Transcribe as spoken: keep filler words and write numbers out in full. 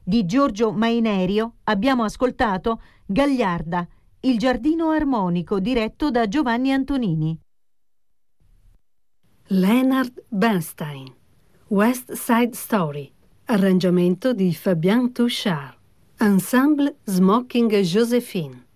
Di Giorgio Mainerio abbiamo ascoltato Gagliarda, il giardino armonico diretto da Giovanni Antonini. Leonard Bernstein, West Side Story, arrangiamento di Fabien Touchard, Ensemble Smoking Joséphine.